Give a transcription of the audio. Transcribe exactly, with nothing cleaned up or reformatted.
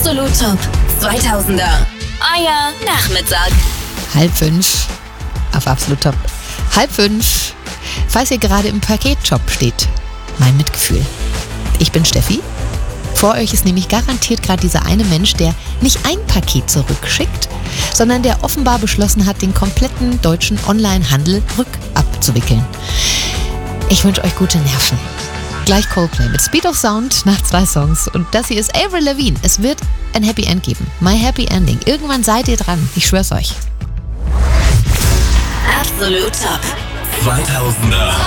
Absolut Top zweitausender. Euer Nachmittag. Halb fünf auf Absolut Top. Halb fünf. Falls ihr gerade im Paketshop steht, mein Mitgefühl. Ich bin Steffi. Vor euch ist nämlich garantiert gerade dieser eine Mensch, der nicht ein Paket zurückschickt, sondern der offenbar beschlossen hat, den kompletten deutschen Onlinehandel rückabzuwickeln. Ich wünsche euch gute Nerven. Gleich Coldplay mit Speed of Sound nach zwei Songs. Und das hier ist Avril Lavigne. Es wird ein Happy End geben. My Happy Ending. Irgendwann seid ihr dran. Ich schwör's euch. Absolut Top zweitausender.